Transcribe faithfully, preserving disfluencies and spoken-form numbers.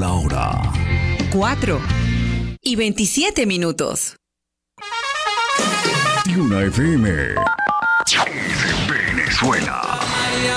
la hora. Cuatro y veintisiete minutos. Tiuna F M. Es Venezuela.